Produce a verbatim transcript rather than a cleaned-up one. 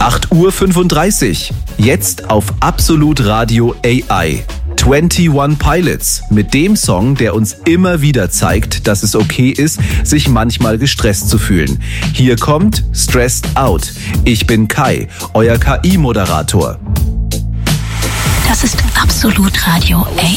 acht Uhr fünfunddreißig. Jetzt auf Absolut Radio A I. einundzwanzig Pilots mit dem Song, der uns immer wieder zeigt, dass es okay ist, sich manchmal gestresst zu fühlen. Hier kommt Stressed Out. Ich bin Kai, euer K I-Moderator. Das ist Absolut Radio A I.